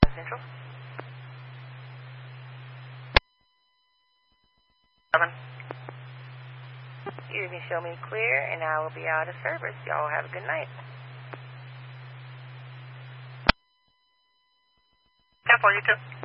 Central. 7. You can show me clear, and I will be out of service. Y'all have a good night. 10-4, you too.